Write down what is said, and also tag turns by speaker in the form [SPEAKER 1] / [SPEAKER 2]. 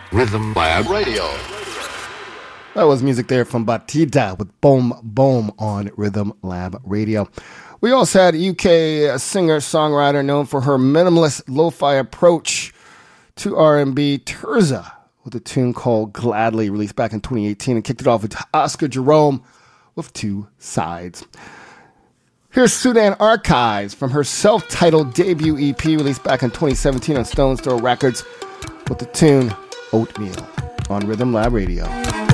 [SPEAKER 1] Rhythm Lab Radio.
[SPEAKER 2] That was music there from Batida with Boom Boom on Rhythm Lab Radio. We also had UK singer-songwriter known for her minimalist lo-fi approach to R&B, Terza, with a tune called Gladly, released back in 2018, and kicked it off with Oscar Jerome with Two Sides. Here's Sudan Archives from her self-titled debut EP, released back in 2017 on Stone Throw Records, with the tune Oatmeal on Rhythm Lab Radio.